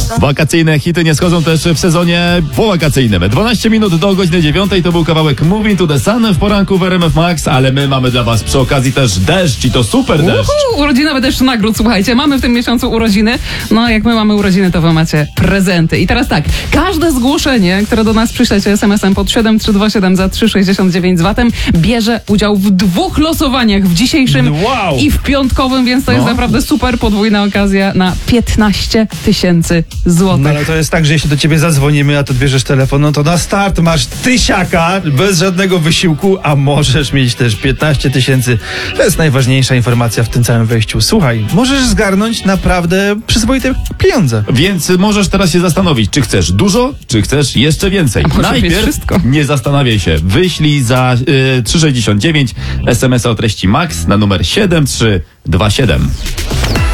Wakacyjne hity nie schodzą też w sezonie powakacyjnym. 12 minut do godziny 9 to był kawałek Moving to the Sun w poranku w RMF Max, ale my mamy dla was przy okazji też deszcz i to super deszcz. Urodzinowy deszcz nagród, słuchajcie, mamy w tym miesiącu urodziny. No jak my mamy urodziny, to wy macie prezenty. I teraz tak, każde zgłoszenie, które do nas przyślecie SMS-em pod 7327 za 3,69 z VAT-em, bierze udział w 2 losowaniach, w dzisiejszym i w piątkowym, więc to jest naprawdę super podwójna okazja na 15 000 złotych. No ale to jest tak, że jeśli do ciebie zadzwonimy, a ty odbierzesz telefon, no to na start masz 1000 bez żadnego wysiłku, a możesz mieć też 15 000. To jest najważniejsza informacja w tym całym wejściu. Słuchaj, możesz zgarnąć naprawdę przyzwoite pieniądze. Więc możesz teraz się zastanowić, czy chcesz dużo, czy chcesz jeszcze więcej. Najpierw wszystko. Nie zastanawiaj się. Wyślij za 3,69 SMS-a o treści MAX na numer 7327.